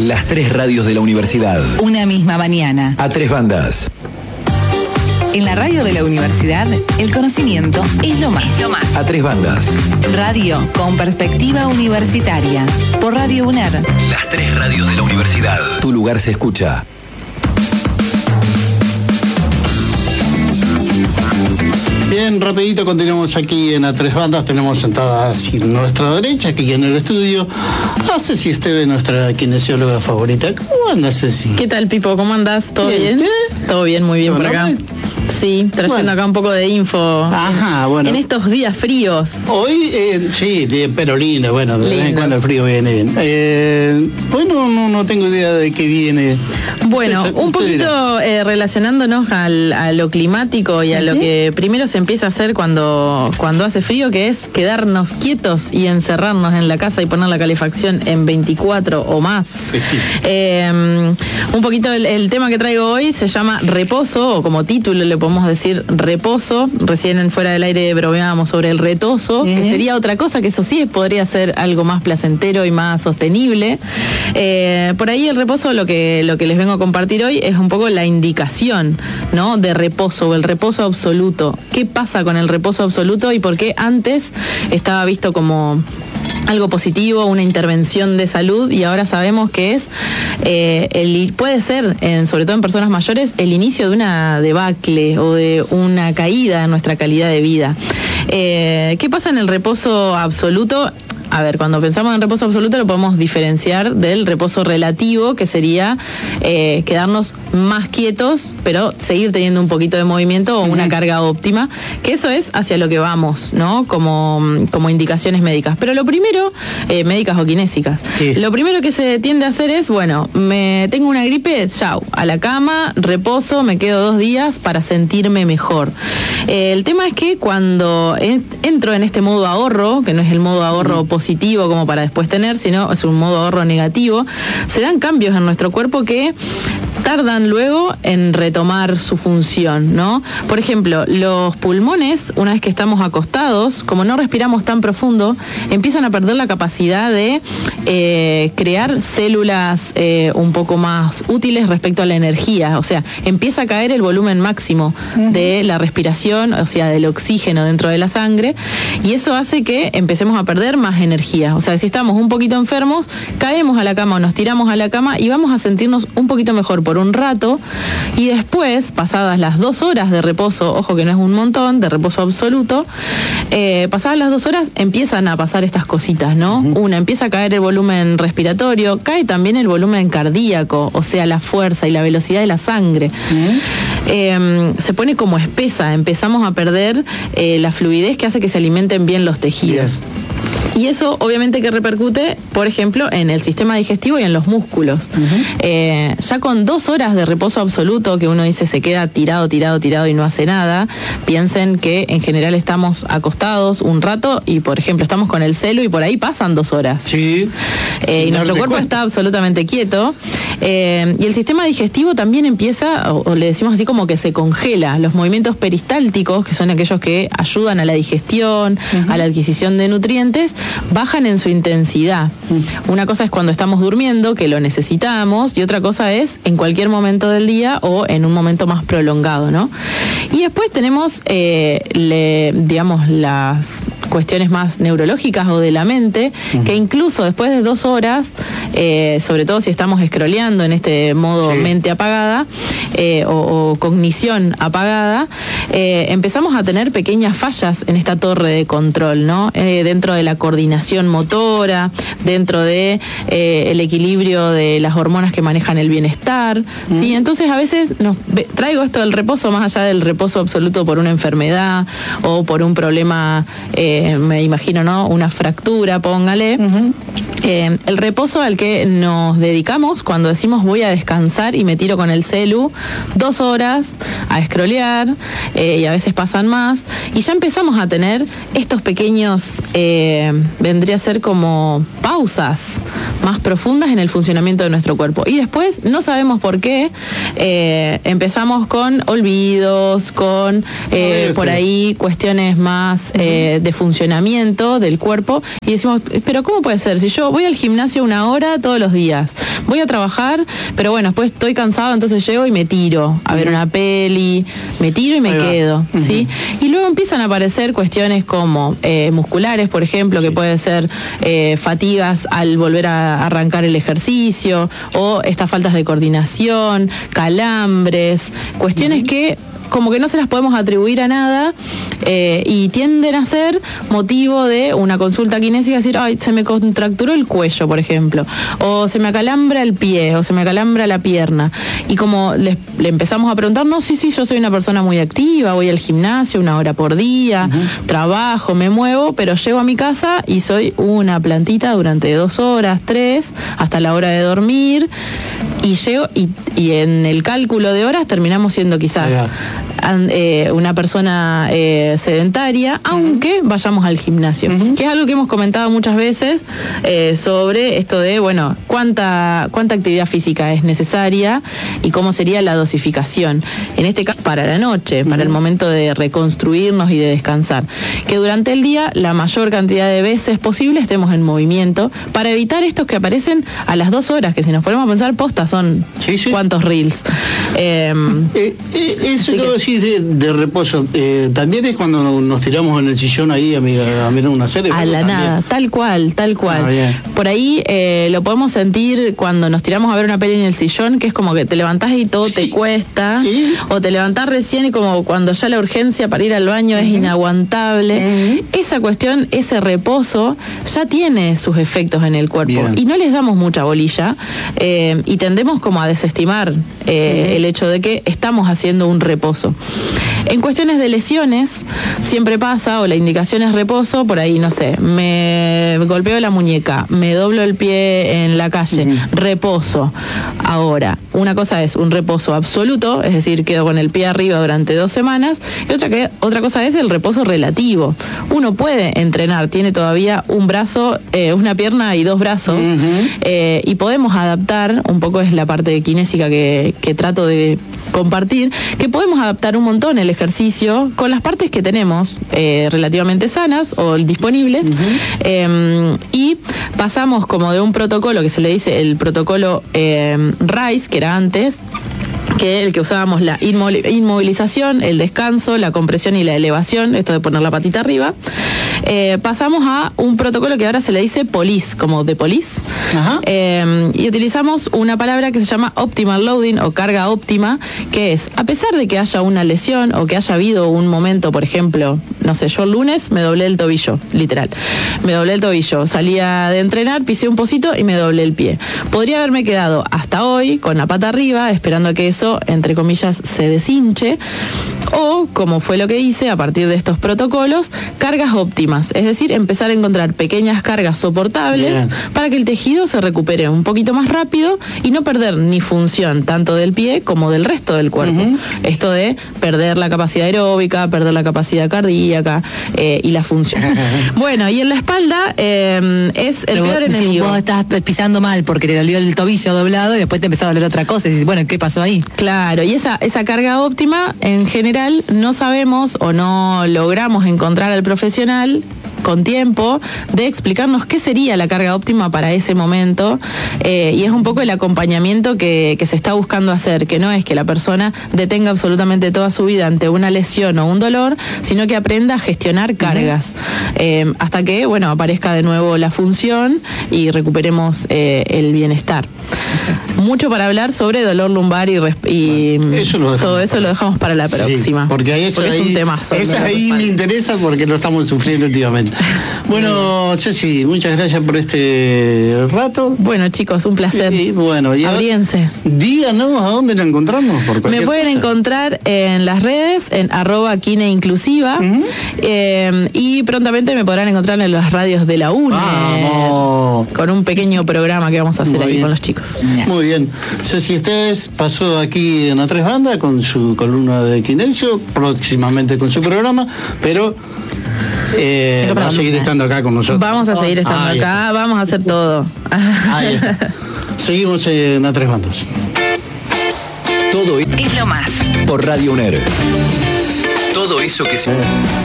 Las 3 radios de la universidad. Una misma mañana. A 3 bandas. En la radio de la universidad, el conocimiento es lo más. A 3 bandas. Radio con perspectiva universitaria. Por Radio UNER. Las 3 radios de la universidad. Tu lugar se escucha. Bien, rapidito continuamos aquí en A 3 Bandas. Tenemos sentada a nuestra derecha, aquí en el estudio, a Ceci Esteve, nuestra kinesióloga favorita. ¿Cómo andas, Ceci? ¿Qué tal, Pipo? ¿Cómo andás? ¿Todo bien? Todo bien, muy bien por acá. Sí, trayendo acá un poco de info. Ajá, bueno. En estos días fríos. Hoy, sí, pero lindo, bueno, de vez en cuando el frío viene bien. Bueno, no tengo idea de qué viene. Bueno, un poquito relacionándonos a lo climático y a lo que primero se empieza a hacer cuando hace frío, que es quedarnos quietos y encerrarnos en la casa y poner la calefacción en 24 o más. Sí. Un poquito el tema que traigo hoy se llama reposo, o como título le podemos decir reposo. Recién en Fuera del Aire bromeábamos sobre el retoso, que sería otra cosa, que eso sí podría ser algo más placentero y más sostenible. Por ahí el reposo, lo que les vengo a compartir hoy es un poco la indicación, ¿no?, de reposo, o el reposo absoluto. ¿Qué pasa con el reposo absoluto y por qué antes estaba visto como algo positivo, una intervención de salud, y ahora sabemos que es puede ser, sobre todo en personas mayores, el inicio de una debacle o de una caída en nuestra calidad de vida? ¿Qué pasa en el reposo absoluto? A ver, cuando pensamos en reposo absoluto lo podemos diferenciar del reposo relativo, que sería quedarnos más quietos, pero seguir teniendo un poquito de movimiento o una carga óptima, que eso es hacia lo que vamos, ¿no? Como indicaciones médicas. Pero lo primero, médicas o kinésicas, lo primero que se tiende a hacer es, bueno, tengo una gripe, chau, a la cama, reposo, me quedo 2 días para sentirme mejor. El tema es que cuando entro en este modo ahorro, que no es el modo ahorro positivo como para después tener, sino es un modo ahorro negativo, se dan cambios en nuestro cuerpo que tardan luego en retomar su función, ¿no? Por ejemplo, los pulmones, una vez que estamos acostados, como no respiramos tan profundo, empiezan a perder la capacidad de crear células un poco más útiles respecto a la energía. O sea, empieza a caer el volumen máximo de la respiración, o sea, del oxígeno dentro de la sangre, y eso hace que empecemos a perder más energía. O sea, si estamos un poquito enfermos, caemos a la cama o nos tiramos a la cama y vamos a sentirnos un poquito mejor por un rato, y después, pasadas las 2 horas de reposo, ojo que no es un montón, de reposo absoluto, pasadas las 2 horas empiezan a pasar estas cositas, ¿no? Una, empieza a caer el volumen respiratorio, cae también el volumen cardíaco, o sea, la fuerza y la velocidad de la sangre. Se pone como espesa, empezamos a perder la fluidez que hace que se alimenten bien los tejidos. Y eso obviamente que repercute, por ejemplo, en el sistema digestivo y en los músculos. Ya con 2 horas de reposo absoluto, que uno dice se queda tirado y no hace nada, piensen que en general estamos acostados un rato y, por ejemplo, estamos con el celu y por ahí pasan 2 horas. Sí. Y nuestro cuerpo está absolutamente quieto. Y el sistema digestivo también empieza, o le decimos así, como que se congela. Los movimientos peristálticos, que son aquellos que ayudan a la digestión, a la adquisición de nutrientes, bajan en su intensidad. Una cosa es cuando estamos durmiendo, que lo necesitamos, y otra cosa es en cualquier momento del día o en un momento más prolongado, ¿no? Y después tenemos, digamos, las cuestiones más neurológicas o de la mente, que incluso después de 2 horas, sobre todo si estamos scrolleando en este modo mente apagada o cognición apagada, empezamos a tener pequeñas fallas en esta torre de control, ¿no? Dentro de la coordinación motora, dentro de el equilibrio de las hormonas que manejan el bienestar, ¿sí? Entonces a veces traigo esto del reposo más allá del reposo absoluto por una enfermedad o por un problema, me imagino, ¿no?, una fractura, póngale. El reposo al que nos dedicamos cuando decimos voy a descansar y me tiro con el celu 2 horas a scrollear, y a veces pasan más, y ya empezamos a tener estos pequeños, vendría a ser como pausas más profundas en el funcionamiento de nuestro cuerpo. Y después, no sabemos por qué, empezamos con olvidos, con por ahí cuestiones más de funcionamiento del cuerpo, y decimos, pero ¿cómo puede ser? Si yo voy al gimnasio 1 hora todos los días. Voy a trabajar, pero bueno, después estoy cansado, entonces llego y me tiro a ver una peli, me tiro y me quedo, ¿sí? Y luego empiezan a aparecer cuestiones como musculares, por ejemplo, que puede ser fatigas al volver a arrancar el ejercicio, o estas faltas de coordinación, calambres, cuestiones que como que no se las podemos atribuir a nada y tienden a ser motivo de una consulta kinésica, decir, ay, se me contracturó el cuello, por ejemplo, o se me acalambra el pie, o se me acalambra la pierna. Y como le empezamos a preguntar, no, sí, yo soy una persona muy activa, voy al gimnasio 1 hora por día, trabajo, me muevo, pero llego a mi casa y soy una plantita durante 2 horas, 3, hasta la hora de dormir, y llego y en el cálculo de horas terminamos siendo quizás una persona sedentaria, aunque vayamos al gimnasio, que es algo que hemos comentado muchas veces sobre esto de, bueno, cuánta actividad física es necesaria y cómo sería la dosificación, en este caso para la noche, para el momento de reconstruirnos y de descansar, que durante el día la mayor cantidad de veces posible estemos en movimiento, para evitar estos que aparecen a las 2 horas, que si nos ponemos a pensar, posta son cuántos reels. Eso que decís de reposo, también es cuando nos tiramos en el sillón ahí a mirar una serie. A la nada, tal cual. Por ahí lo podemos sentir cuando nos tiramos a ver una peli en el sillón, que es como que te levantás y todo te cuesta, o te levantás recién y como cuando ya la urgencia para ir al baño es inaguantable. Esa cuestión, ese reposo, ya tiene sus efectos en el cuerpo y no les damos mucha bolilla y tendemos como a desestimar el hecho de que estamos haciendo un reposo. En cuestiones de lesiones siempre pasa, o la indicación es reposo, por ahí, no sé, me golpeo la muñeca, me doblo el pie en la calle, reposo. Ahora, una cosa es un reposo absoluto, es decir, quedo con el pie arriba durante 2 semanas, y otra cosa es el reposo relativo. Uno puede entrenar, tiene todavía un brazo, una pierna y 2 brazos, y podemos adaptar, un poco es la parte kinésica que trato de compartir, que podemos adaptar un montón el ejercicio con las partes que tenemos relativamente sanas o disponibles, y pasamos como de un protocolo que se le dice el protocolo RICE, que era antes, que el que usábamos la inmovilización, el descanso, la compresión y la elevación, esto de poner la patita arriba, pasamos a un protocolo que ahora se le dice POLIS, como de police, y utilizamos una palabra que se llama optimal loading o carga óptima, que es, a pesar de que haya una lesión o que haya habido un momento, por ejemplo, no sé, yo el lunes me doblé el tobillo, literal, me doblé el tobillo, salía de entrenar, pisé un pocito y me doblé el pie. Podría haberme quedado hasta hoy con la pata arriba, esperando a que eso, entre comillas, se deshinche, o, como fue lo que hice, a partir de estos protocolos, cargas óptimas, es decir, empezar a encontrar pequeñas cargas soportables para que el tejido se recupere un poquito más rápido y no perder ni función tanto del pie como del resto del cuerpo. Esto de perder la capacidad aeróbica, perder la capacidad cardíaca y la función. Bueno, y en la espalda es el peor enemigo. Vos estás pisando mal porque te dolió el tobillo doblado y después te empezó a doler otra cosa y dices, bueno, ¿qué pasó ahí? Claro, y esa carga óptima, en general, no sabemos o no logramos encontrar al profesional con tiempo de explicarnos qué sería la carga óptima para ese momento, y es un poco el acompañamiento que se está buscando hacer, que no es que la persona detenga absolutamente toda su vida ante una lesión o un dolor, sino que aprenda a gestionar cargas, hasta que, bueno, aparezca de nuevo la función y recuperemos el bienestar. Mucho para hablar sobre dolor lumbar y todo eso lo dejamos para la próxima. Porque es un temazo. Eso ahí me interesa porque lo estamos sufriendo últimamente. Bueno, Ceci, muchas gracias por este rato. Bueno, chicos, un placer. Bueno, Abriense. Díganos a dónde la encontramos. Me pueden encontrar en las redes, en @kineinclusiva, y prontamente me podrán encontrar en las radios de la UNE. ¡Vamos! Con un pequeño programa que vamos a hacer ahí con los chicos. Muy bien. Ceci Esteves pasó aquí en A Tres Bandas con su columna de kinesio, próximamente con su programa, pero va a seguir estando acá con nosotros. Vamos a seguir estando acá, vamos a hacer todo. Ahí está. Seguimos en A Tres Bandas. Todo es lo más. Por Radio UNER. Todo eso que se...